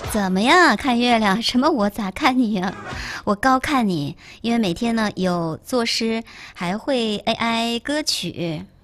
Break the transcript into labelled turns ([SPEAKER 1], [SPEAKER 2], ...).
[SPEAKER 1] 怎么样？看月亮？什么？我咋看你呀？我高看你，因为每天呢有作诗，还会 AI 歌曲。